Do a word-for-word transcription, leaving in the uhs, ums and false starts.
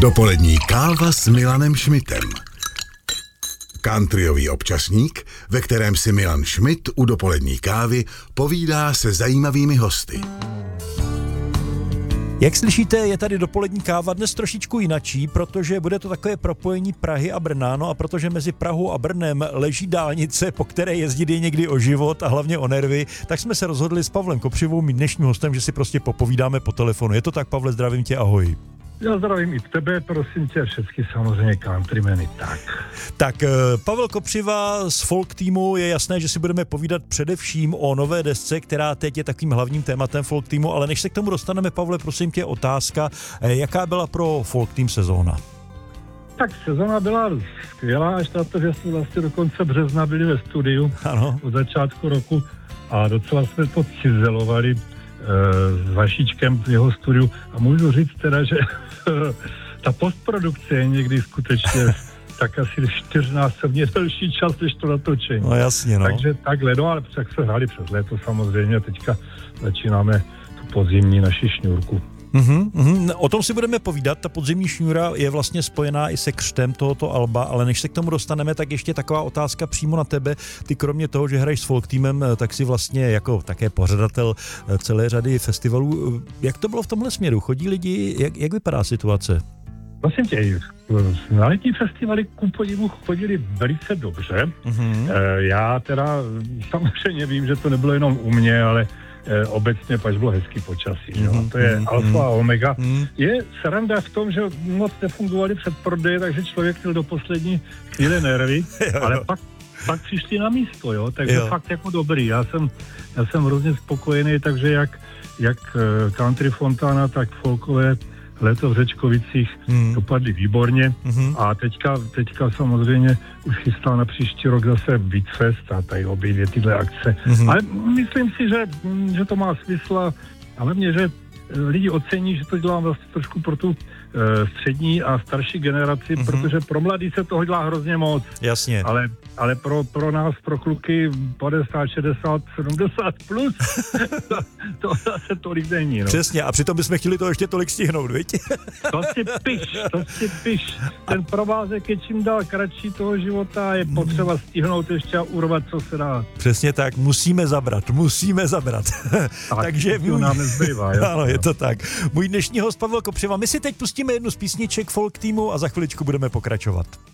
Dopolední káva s Milanem Šmitem. Countryový občasník, ve kterém si Milan Šmit u dopolední kávy povídá se zajímavými hosty. Jak slyšíte, je tady dopolední káva dnes trošičku jinačí, protože bude to takové propojení Prahy a Brna, no a protože mezi Prahou a Brnem leží dálnice, po které jezdit je někdy o život a hlavně o nervy, tak jsme se rozhodli s Pavlem Kopřivou, mým dnešním hostem, že si prostě popovídáme po telefonu. Je to tak, Pavle, zdravím tě, ahoj. Já zdravím i tebe, prosím tě, všechny samozřejmě countrymeny, tak. Tak, Pavel Kopřiva z folk týmu, je jasné, že si budeme povídat především o nové desce, která teď je takovým hlavním tématem folk týmu, ale než se k tomu dostaneme, Pavle, prosím tě, otázka, jaká byla pro folk tým sezóna? Tak sezóna byla skvělá, až na to, že jsme vlastně do konce března byli ve studiu. Ano. Od začátku roku a docela jsme to cizelovali s Vašíčkem v jeho studiu a můžu říct teda, že ta postprodukce je někdy skutečně tak asi čtyřnásobně delší čas, než to natočení. No jasně, no. Takže takhle, no ale tak se hráli přes léto samozřejmě, teďka začínáme tu podzimní naši šňůrku. Uhum, uhum. O tom si budeme povídat, ta podzimní šňůra je vlastně spojená i se křtem tohoto alba, ale než se k tomu dostaneme, tak ještě taková otázka přímo na tebe. Ty kromě toho, že hraješ s folk týmem, tak si vlastně jako také pořadatel celé řady festivalů. Jak to bylo v tomhle směru? Chodí lidi, jak, jak vypadá situace? Vlastně tě, na letní festivaly ku podivu chodili velice dobře. Uhum. Já teda samozřejmě vím, že to nebylo jenom u mě, ale E, obecně pač bylo hezký počasí. Mm, to je mm, alfa a omega. Mm. Je sranda v tom, že moc nefungovali předprodeje, takže člověk měl do poslední chvíle nervy, ale pak, pak přišli na místo, jo, takže jo. Fakt jako dobrý. Já jsem, já jsem hrozně spokojený, takže jak, jak country Fontana, tak folkové léto v Řečkovicích hmm. dopadly výborně hmm. a teďka, teďka samozřejmě už chystá na příští rok zase Beatfest a tady obě dvě tyhle akce. Hmm. Ale myslím si, že, že to má smysl a hlavně, že lidi ocení, že to dělám vlastně trošku pro tu e, střední a starší generaci, mm-hmm. protože pro mladý se toho dělá hrozně moc. Jasně. Ale, ale pro, pro nás, pro kluky padesát, šedesát, sedmdesát plus, to, to zase tolik není. No. Přesně, a přitom bychom chtěli to ještě tolik stihnout, viď? To si piš, to si piš. Ten provázek je čím dál kratší toho života, je potřeba stihnout ještě a urvat, co se dá. Přesně tak, musíme zabrat, musíme zabrat. Tak, takže můj... nám nezbývá, jo? Ano, je to tak. Můj dnešní host Pavel Kopřiva. My si teď pustíme jednu z písniček folk týmu a za chviličku budeme pokračovat.